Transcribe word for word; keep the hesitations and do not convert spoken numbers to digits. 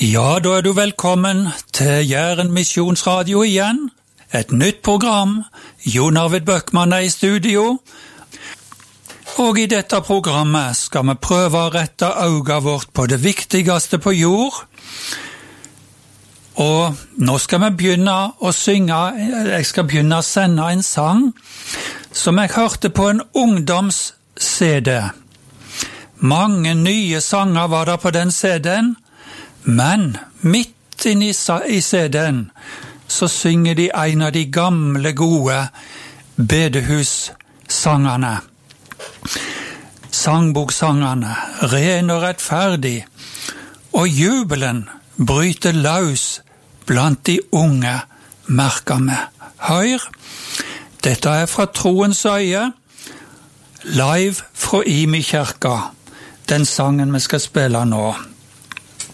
Ja, da er du velkommen til Jæren Misjonsradio igjen. Et nytt program. Jon Arvid Bøckmann er i studio. Og i dette programmet skal vi prøve å rette øynene vårt på det viktigste på jord. Og nå skal vi begynne å synge, jeg skal begynne å sende en sang som jeg hørte på en ungdoms-C D. Mange nye sanger var der på den C D-en, men midt inni i C D-en så synger de en av de gamle, gode bedehussangerne. Sangboksangerne, ren og rettferdig, og jubelen bryter løs blant de unge, merker vi. Hør, dette er fra Troens øye, live fra Imi kirka, den sangen vi skal spille nå.